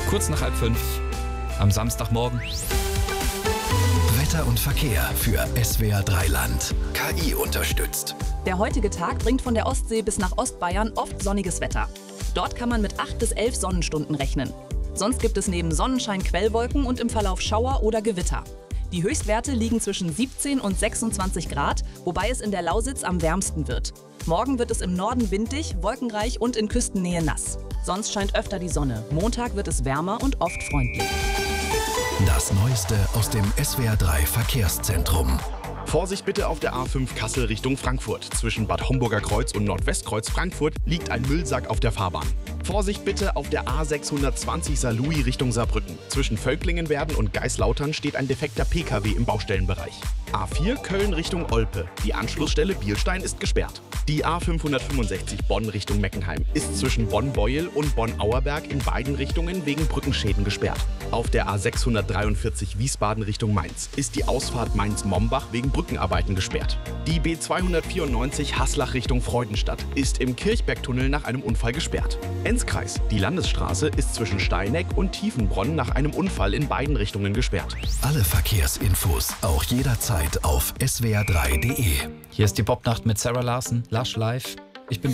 Kurz nach 4:30 am Samstagmorgen. Wetter und Verkehr für SWR 3 Land. KI unterstützt. Der heutige Tag bringt von der Ostsee bis nach Ostbayern oft sonniges Wetter. Dort kann man mit 8 bis 11 Sonnenstunden rechnen. Sonst gibt es neben Sonnenschein Quellwolken und im Verlauf Schauer oder Gewitter. Die Höchstwerte liegen zwischen 17 und 26 Grad, wobei es in der Lausitz am wärmsten wird. Morgen wird es im Norden windig, wolkenreich und in Küstennähe nass. Sonst scheint öfter die Sonne. Montag wird es wärmer und oft freundlich. Das Neueste aus dem SWR 3 Verkehrszentrum. Vorsicht bitte auf der A5 Kassel Richtung Frankfurt. Zwischen Bad Homburger Kreuz und Nordwestkreuz Frankfurt liegt ein Müllsack auf der Fahrbahn. Vorsicht bitte auf der A620 Saarlouis Richtung Saarbrücken. Zwischen Völklingenwerden und Geislautern steht ein defekter PKW im Baustellenbereich. A4 Köln Richtung Olpe. Die Anschlussstelle Bielstein ist gesperrt. Die A565 Bonn Richtung Meckenheim ist zwischen Bonn-Beuel und Bonn-Auerberg in beiden Richtungen wegen Brückenschäden gesperrt. Auf der A643 Wiesbaden Richtung Mainz ist die Ausfahrt Mainz-Mombach wegen Brückenarbeiten gesperrt. Die B294 Haslach Richtung Freudenstadt ist im Kirchbergtunnel nach einem Unfall gesperrt. Enzkreis. Die Landesstraße ist zwischen Steineck und Tiefenbronn nach einem Unfall in beiden Richtungen gesperrt. Alle Verkehrsinfos auch jederzeit auf swr3.de. Hier ist die Popnacht mit Sarah Larson, Lush Live. Ich bin